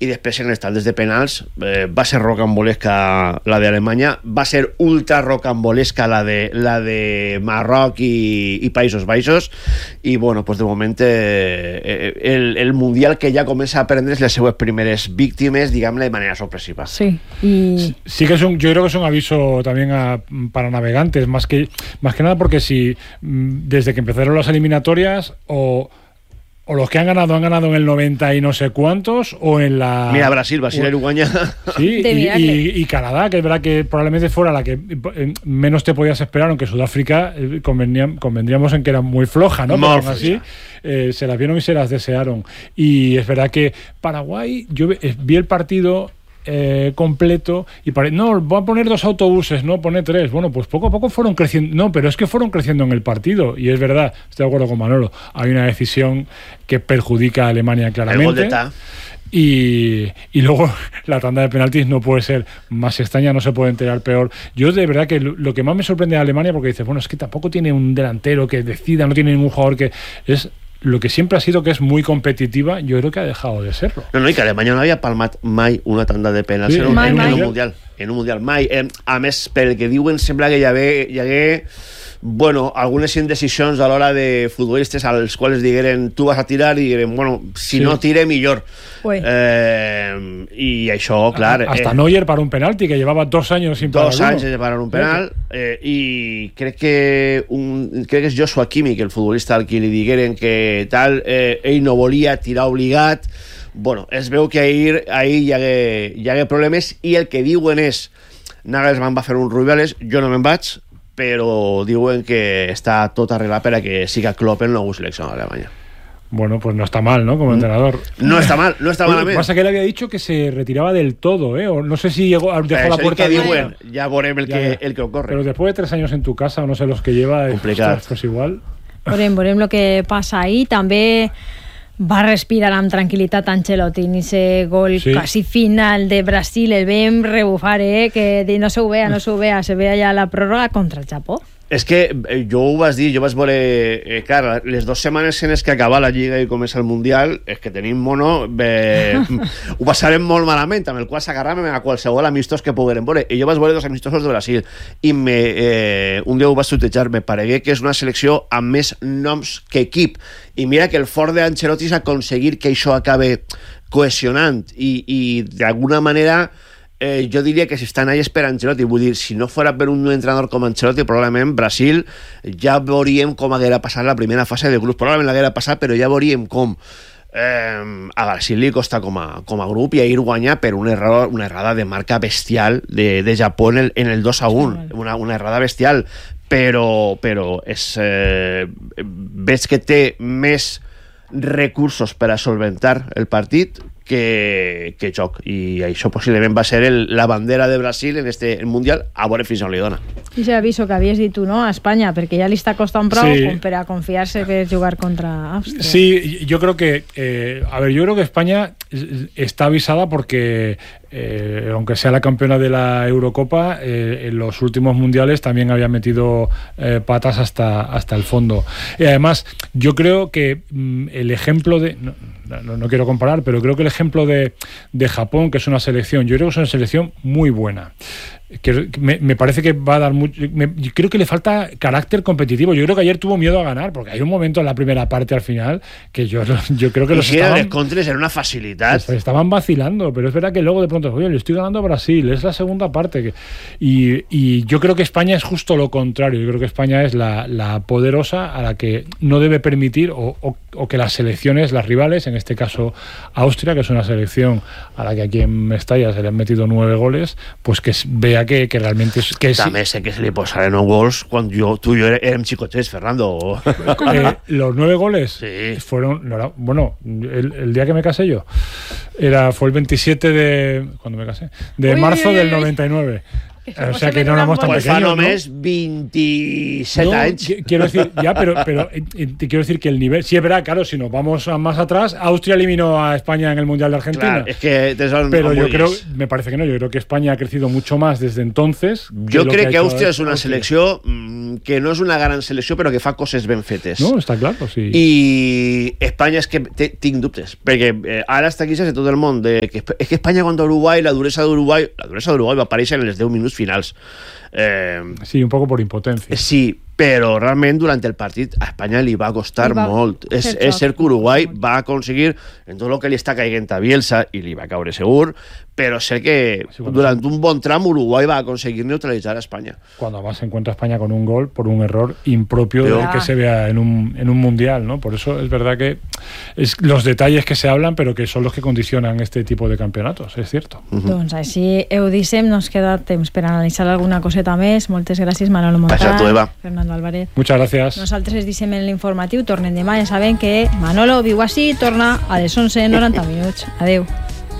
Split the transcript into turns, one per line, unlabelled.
i després en estat des de penals va ser rocambolesca la d'Alemanya, va ser ultra rocambolesca la de Marroc i Països Baixos, i bueno, pues de moment el Mundial que ja comença a prendre les seues primeres víctimes, diguem-ne, de manera sorpresiva.
Sí, y...
sí que yo creo que es un aviso también para navegantes, más que nada porque si desde que empezaron las eliminatorias o los que han ganado en el 90 y no sé cuántos, o en la...
Mira, Brasil y Uruguay.
Sí, y Canadá, que es verdad que probablemente fuera la que menos te podías esperar, aunque Sudáfrica convendríamos en que era muy floja, ¿no? Pero aún así se las vieron y se las desearon. Y es verdad que Paraguay, yo vi el partido completo y no, voy a poner 2 autobuses, no pone 3. Bueno, pues poco a poco fueron creciendo. No, pero es que fueron creciendo en el partido, y es verdad, estoy de acuerdo con Manolo, hay una decisión que perjudica a Alemania claramente. Y luego la tanda de penaltis no puede ser más extraña, no se puede enterar peor. Yo de verdad que lo que más me sorprende de Alemania, porque dices, bueno, es que tampoco tiene un delantero que decida, no tiene ningún jugador que es... Lo que siempre ha sido que es muy competitiva, yo creo que ha dejado de serlo.
No, i que Alemanya no havia palmat mai una tanda de penals en un Mundial. En un Mundial, mai. A més, pel que diuen, sembla que hi hagué bueno, algunes indecisions a l'hora de futbolistes als quals digueren tu vas a tirar i digueren, bueno, si no tire millor. I això, clar...
Hasta Neuer para un penalti, que llevava 2 anys sin parar
2 anys de parar un penal, i crec que és Joshua Kimmich, el futbolista al qui li digueren que tal, ell no volia tirar obligat. Bueno, es veu que ahir hi hagué problemes, i el que diuen és Nagelsmann va fer un Rubiales, jo no me'n vaig, però diuen que està tot arreglat per a que siga Klopp el nou seleccionador d'Alemanya.
Bueno, pues no está mal, ¿no? Como entrenador.
No está mal, no está mal.
Lo que pasa es que él había dicho que se retiraba del todo, ¿eh? O no sé si dejó la puerta
abierta. Ya veremos el que ocurre.
Pero después de 3 años en tu casa, o no sé los que lleva, pues igual.
Veurem lo que passa ahí. També va respirar amb tranquil·litat Ancelotti en ese gol quasi final de Brasil. El vam rebufar, que no se ho vea, se vea ja la pròrroga contra el Japó.
És que jo ho vas dir, jo vaig veure, clar, les 2 setmanes en les que acaba la Lliga i comença el Mundial, és que tenim mono, ho passarem molt malament, amb el qual s'agarràvem a qualsevol amistós que poguérem veure. I jo vaig veure 2 amistosos de Brasil, i un dia ho vaig tutejar, me paregué que és una selecció amb més noms que equip, i mira que el fort d'Ancelotti és aconseguir que això acabe cohesionant, i d'alguna manera... jo diria que si estan allà per Ancelotti, vull dir, si no fora per un entrenador com Ancelotti, probablement Brasil ja veuríem com haguera passat la primera fase de grup, probablement l'haguera passat, però ja veuríem com a Brasil li costa com a grup, i ahir guanyar per una errada de marca bestial de Japó en el 2-1, una errada bestial, però veig que té més recursos per a solventar el partit que joc, i això possiblement va ser la bandera de Brasil en este Mundial, a veure fins on li dona.
I ese aviso que havies dit tu, no?, a Espanya, perquè ja li està costant prou com per a confiar-se que és jugar contra Àustria.
Sí, yo creo que yo creo que España está avisada porque aunque sea la campeona de la Eurocopa, en los últimos mundiales también había metido patas hasta el fondo. Y además, yo creo que el ejemplo de... No quiero comparar, pero creo que el ejemplo de Japón, que es una selección, yo creo que es una selección muy buena. Que me parece que va a dar mucho. Creo que le falta carácter competitivo. Yo creo que ayer tuvo miedo a ganar, porque hay un momento en la primera parte al final que yo creo que los
estaban... contres era una facilidad.
Estaban vacilando, pero es verdad que luego de pronto, oye, le estoy ganando a Brasil, es la segunda parte. Y yo creo que España es justo lo contrario. Yo creo que España es la poderosa a la que no debe permitir o que las selecciones, las rivales, en este caso Austria, que es una selección a la que aquí en Mestalla se le han metido 9 goles, pues que vea que realmente es...
També sé que se li posaren 9 gols quan tu i jo érem xicotets, Fernando.
Los 9 goles fueron... Bueno, el día que me casé yo fue el 27 de... ¿Cuándo me casé? De marzo del 99. O sea que no éramos tan pequeños,
fa només 27 anys.
Quiero decir, pero te quiero decir que el nivel, sí es verdad, claro, si nos vamos más atrás, Austria eliminó a España en el Mundial de Argentina.
Claro, es que
pero yo creo, me parece que no, yo creo que España ha crecido mucho más desde entonces.
Yo creo que Austria es una selección que no és una gran selecció, però que fa coses ben fetes.
No, està clar, sí.
I Espanya és que tinc dubtes, perquè ara està aquí de tot el món, és que Espanya contra Uruguai, la duresa d'Uruguai va aparèixer en els 10 minuts finals.
Sí, un poco por impotencia.
Sí, però realment durant el partit a Espanya li va costar molt. És cert que Uruguai va aconseguir en tot el que li està caient a Bielsa, i li va caure segur, però sé que durant un bon tram Uruguai va aconseguir neutralitzar a España.
Cuando además se encuentra España con un gol por un error impropio de que se vea en un mundial, ¿no? Por eso es verdad que es los detalles que se hablan, pero que son los que condicionan este tipo de campeonatos, es cierto.
Doncs així ho dissem, nos queda temps per analitzar alguna coseta més. Moltes gràcies, Manolo Montal, Fernando Álvarez.
Muchas gracias.
Nosaltres es dissem en l'informatiu, tornem demà, ja saben que Manolo viu així, torna a les 11:90. Adeu.